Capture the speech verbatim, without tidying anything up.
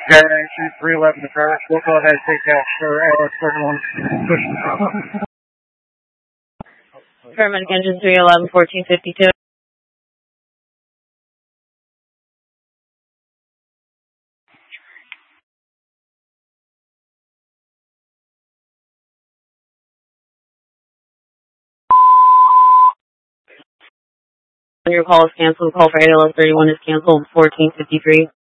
Actually, three eleven to Paris. We'll go ahead and take that for uh, thirty-one. Paramedic engine three eleven, fourteen fifty-two. Your call is canceled. Call for A L S thirty-one is canceled, fourteen fifty-three.